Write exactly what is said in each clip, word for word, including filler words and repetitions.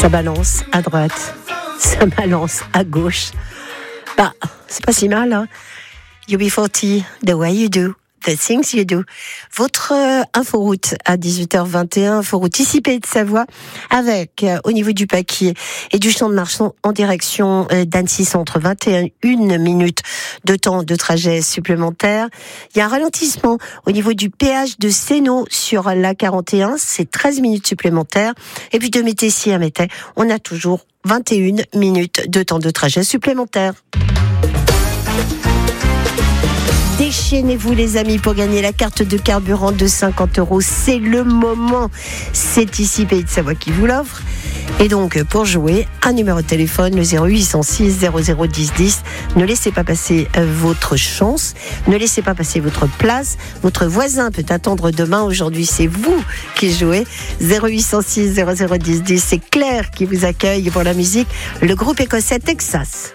Ça balance à droite, ça balance à gauche. Bah, c'est pas si mal, hein. U B quarante, The Way You Do, The Things You Do. Votre euh, inforoute à dix-huit heures vingt et un, inforoute ici Pays de Savoie, avec euh, au niveau du Paquier et du Champ de Mars en direction euh, d'Annecy Centre, vingt et une minutes de temps de trajet supplémentaire. Il y a un ralentissement au niveau du péage de Sénaux sur l'A quarante et un, c'est treize minutes supplémentaires. Et puis de Métessier à Métais, on a toujours vingt et une minutes de temps de trajet supplémentaire. Déchaînez-vous les amis pour gagner la carte de carburant de cinquante euros. C'est le moment. C'est ici Pays de Savoie qui vous l'offre. Et donc pour jouer, un numéro de téléphone, le zéro huit cent six zéro zéro dix dix. Ne laissez pas passer votre chance. Ne laissez pas passer votre place. Votre voisin peut attendre demain. Aujourd'hui, c'est vous qui jouez. zéro huit cent six zéro zéro dix dix. C'est Claire qui vous accueille pour la musique. Le groupe écossais Texas.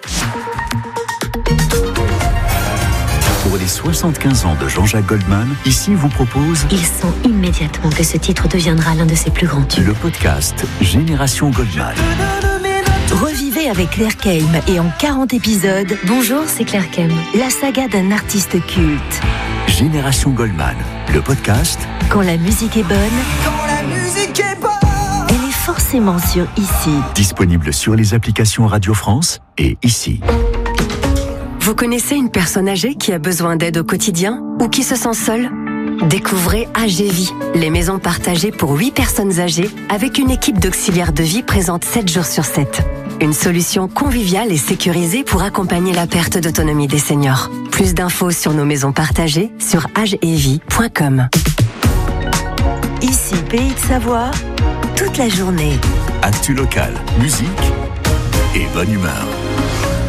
Pour les soixante-quinze ans de Jean-Jacques Goldman, ici vous propose... Il sent immédiatement que ce titre deviendra l'un de ses plus grands tubes. Le podcast Génération Goldman. Revivez avec Claire Keim et en quarante épisodes... Bonjour, c'est Claire Keim. La saga d'un artiste culte. Génération Goldman, le podcast... Quand la musique est bonne... Quand la musique est bonne... Elle est forcément sur Ici. Disponible sur les applications Radio France et Ici. Vous connaissez une personne âgée qui a besoin d'aide au quotidien ou qui se sent seule ? Découvrez Agévie, les maisons partagées pour huit personnes âgées avec une équipe d'auxiliaires de vie présente sept jours sur sept. Une solution conviviale et sécurisée pour accompagner la perte d'autonomie des seniors. Plus d'infos sur nos maisons partagées sur agevie point com. Ici Pays de Savoie, toute la journée. Actu local, musique et bonne humeur.